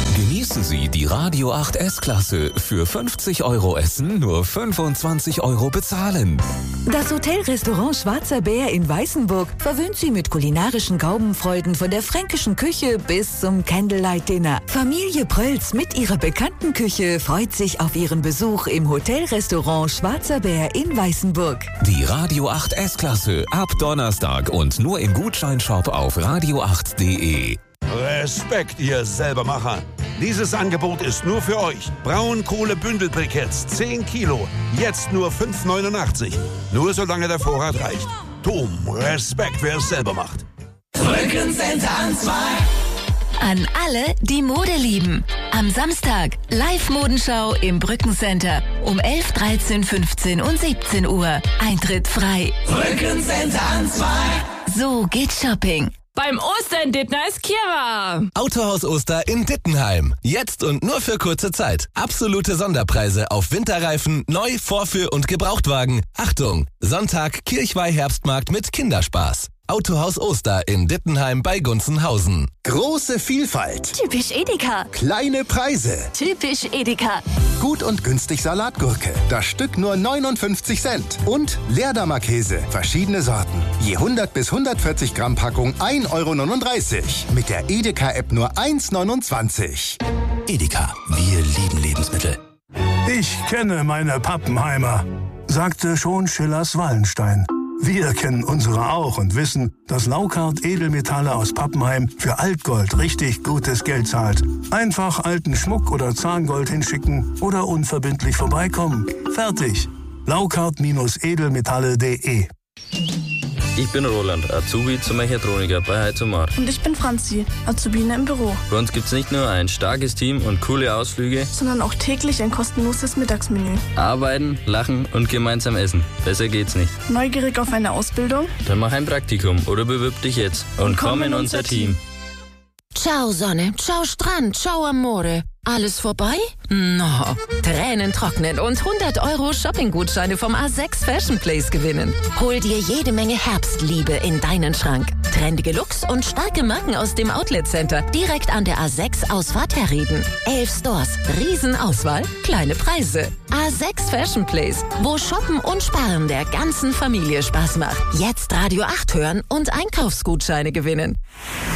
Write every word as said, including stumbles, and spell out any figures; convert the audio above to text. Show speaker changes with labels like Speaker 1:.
Speaker 1: Genießen Sie die Radio acht S-Klasse. Für fünfzig Euro essen, nur fünfundzwanzig Euro bezahlen.
Speaker 2: Das Hotelrestaurant Schwarzer Bär in Weißenburg verwöhnt Sie mit kulinarischen Gaumenfreuden von der fränkischen Küche bis zum Candlelight-Dinner. Familie Prölz mit ihrer bekannten Küche freut sich auf Ihren Besuch im Hotelrestaurant Schwarzer Bär in Weißenburg.
Speaker 1: Die Radio acht S-Klasse ab Donnerstag und nur im Gutscheinshop auf radio acht punkt de.
Speaker 3: Respekt, ihr Selbermacher. Dieses Angebot ist nur für euch. Braunkohle-Bündelbriketts, zehn Kilo. Jetzt nur fünf neunundachtzig. Nur solange der Vorrat reicht. Dom, Respekt, wer es selber macht.
Speaker 4: Brückencenter an zwei.
Speaker 5: An alle, die Mode lieben. Am Samstag Live-Modenschau im Brückencenter. Um elf, dreizehn, fünfzehn und siebzehn Uhr. Eintritt frei.
Speaker 4: Brückencenter an zwei.
Speaker 5: So geht Shopping.
Speaker 6: Beim Oster in Dittner ist Kira.
Speaker 7: Autohaus Oster in Dittenheim. Jetzt und nur für kurze Zeit. Absolute Sonderpreise auf Winterreifen, Neu-, Vorführ- und Gebrauchtwagen. Achtung! Sonntag Kirchweih-Herbstmarkt mit Kinderspaß. Autohaus Oster in Dittenheim bei Gunzenhausen.
Speaker 8: Große Vielfalt.
Speaker 5: Typisch Edeka.
Speaker 8: Kleine Preise.
Speaker 5: Typisch Edeka.
Speaker 8: Gut und günstig Salatgurke. Das Stück nur neunundfünfzig Cent. Und Leerdammer Käse. Verschiedene Sorten. Je hundert bis hundertvierzig Gramm Packung ein Euro neununddreißig. Mit der Edeka-App nur eins neunundzwanzig.
Speaker 7: Edeka. Wir lieben Lebensmittel.
Speaker 9: Ich kenne meine Pappenheimer, sagte schon Schillers Wallenstein. Wir kennen unsere auch und wissen, dass Laukart Edelmetalle aus Pappenheim für Altgold richtig gutes Geld zahlt. Einfach alten Schmuck oder Zahngold hinschicken oder unverbindlich vorbeikommen. Fertig. Laukart Edelmetalle punkt de.
Speaker 10: Ich bin Roland, Azubi zum Mechatroniker bei Heizumar.
Speaker 11: Und ich bin Franzi, Azubine im Büro.
Speaker 10: Bei uns gibt's nicht nur ein starkes Team und coole Ausflüge,
Speaker 11: sondern auch täglich ein kostenloses Mittagsmenü.
Speaker 10: Arbeiten, lachen und gemeinsam essen. Besser geht's nicht.
Speaker 11: Neugierig auf eine Ausbildung?
Speaker 10: Dann mach ein Praktikum oder bewirb dich jetzt und, und komm in unser Team.
Speaker 5: Ciao Sonne, ciao Strand, ciao Amore. Alles vorbei? No. Tränen trocknen und hundert Euro Shoppinggutscheine vom A sechs Fashion Place gewinnen. Hol dir jede Menge Herbstliebe in deinen Schrank. Trendige Looks und starke Marken aus dem Outlet Center direkt an der A sechs Ausfahrt Herrieden. Elf Stores, Riesenauswahl, kleine Preise. A sechs Fashion Place, wo Shoppen und Sparen der ganzen Familie Spaß macht. Jetzt Radio acht hören und Einkaufsgutscheine gewinnen.